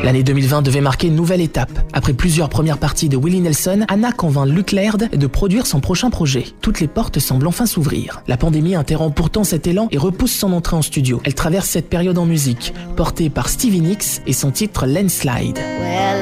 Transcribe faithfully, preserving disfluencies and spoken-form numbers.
L'année deux mille vingt devait marquer une nouvelle étape. Après plusieurs premières parties de Willie Nelson, Anna convainc Luc Laird de produire son prochain projet. Toutes les portes semblent enfin s'ouvrir. La pandémie interrompt pourtant cet élan et repousse son entrée en studio. Elle traverse cette période en musique, portée par Stevie Nicks et son titre Landslide. Well,